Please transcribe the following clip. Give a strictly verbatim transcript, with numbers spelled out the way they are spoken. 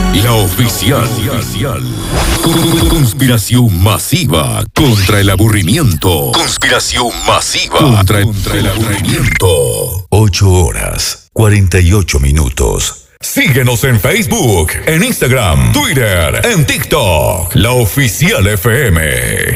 La oficial. Conspiración masiva contra el aburrimiento. Conspiración masiva contra, contra el aburrimiento. Ocho horas, cuarenta y ocho minutos. Síguenos en Facebook, en Instagram, Twitter, en TikTok. La Oficial F M.